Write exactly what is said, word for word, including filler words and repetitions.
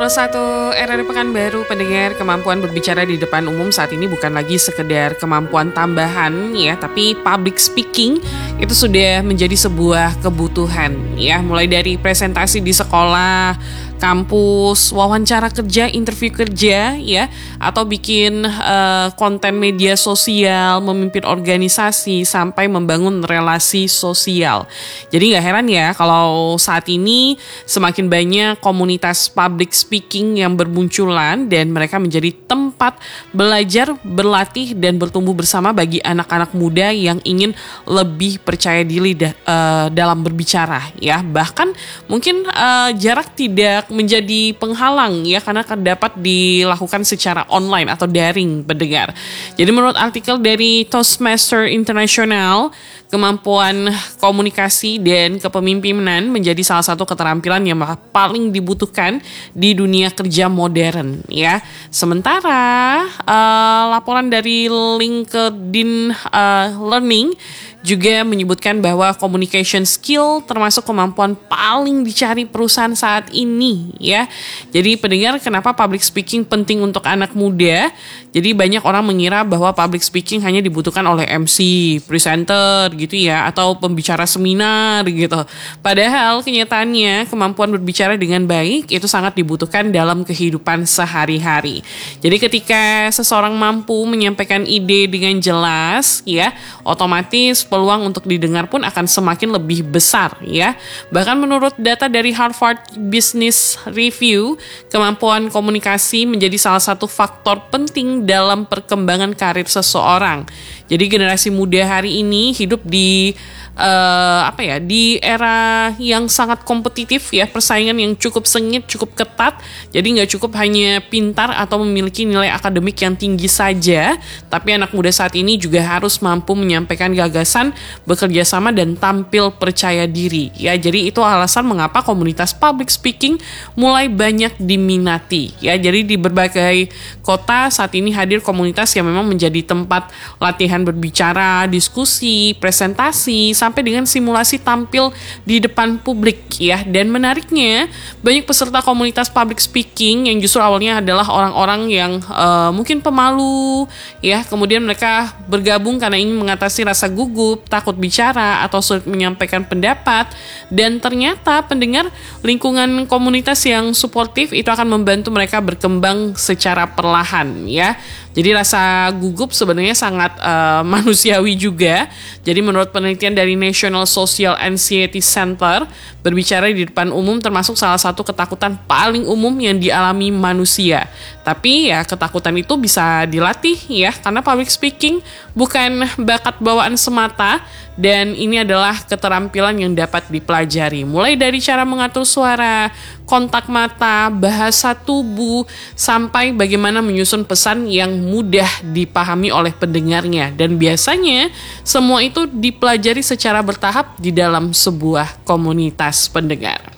Puro satu R R Pekanbaru, pendengar, kemampuan berbicara di depan umum saat ini bukan lagi sekedar kemampuan tambahan ya, tapi public speaking itu sudah menjadi sebuah kebutuhan ya, mulai dari presentasi di sekolah, kampus, wawancara kerja, interview kerja ya, atau bikin uh, konten media sosial, memimpin organisasi sampai membangun relasi sosial. Jadi nggak heran ya kalau saat ini semakin banyak komunitas public speaking yang bermunculan dan mereka menjadi tempat belajar, berlatih, dan bertumbuh bersama bagi anak-anak muda yang ingin lebih percaya diri da- uh, dalam berbicara ya. Bahkan mungkin uh, jarak tidak menjadi penghalang ya, karena dapat dilakukan secara online atau daring, pendengar. Jadi menurut artikel dari Toastmaster International, kemampuan komunikasi dan kepemimpinan menjadi salah satu keterampilan yang paling dibutuhkan di dunia kerja modern ya. Sementara uh, laporan dari LinkedIn uh, Learning juga menyebutkan bahwa communication skill termasuk kemampuan paling dicari perusahaan saat ini ya. Jadi pendengar, kenapa public speaking penting untuk anak muda? Jadi banyak orang mengira bahwa public speaking hanya dibutuhkan oleh M C, presenter gitu ya, atau pembicara seminar gitu. Padahal kenyataannya kemampuan berbicara dengan baik itu sangat dibutuhkan dalam kehidupan sehari-hari. Jadi ketika seseorang mampu menyampaikan ide dengan jelas ya, otomatis peluang untuk didengar pun akan semakin lebih besar ya. Bahkan menurut data dari Harvard Business Review, kemampuan komunikasi menjadi salah satu faktor penting dalam perkembangan karir seseorang. Jadi generasi muda hari ini hidup di Uh, apa ya di era yang sangat kompetitif ya, persaingan yang cukup sengit, cukup ketat. Jadi nggak cukup hanya pintar atau memiliki nilai akademik yang tinggi saja, tapi anak muda saat ini juga harus mampu menyampaikan gagasan, bekerja sama, dan tampil percaya diri ya. Jadi itu alasan mengapa komunitas public speaking mulai banyak diminati ya. Jadi di berbagai kota saat ini hadir komunitas yang memang menjadi tempat latihan berbicara, diskusi, presentasi, sampai dengan simulasi tampil di depan publik ya. Dan menariknya, banyak peserta komunitas public speaking yang justru awalnya adalah orang-orang yang uh, mungkin pemalu ya, kemudian mereka bergabung karena ingin mengatasi rasa gugup, takut bicara, atau sulit menyampaikan pendapat. Dan ternyata pendengar, lingkungan komunitas yang suportif itu akan membantu mereka berkembang secara perlahan ya. Jadi rasa gugup sebenarnya sangat uh, manusiawi juga. Jadi menurut penelitian dari National Social Anxiety Center, berbicara di depan umum termasuk salah satu ketakutan paling umum yang dialami manusia. Tapi ya ketakutan itu bisa dilatih ya, karena public speaking bukan bakat bawaan semata, dan ini adalah keterampilan yang dapat dipelajari. Mulai dari cara mengatur suara, kontak mata, bahasa tubuh, sampai bagaimana menyusun pesan yang mudah dipahami oleh pendengarnya. Dan biasanya semua itu dipelajari secara bertahap di dalam sebuah komunitas, pendengar.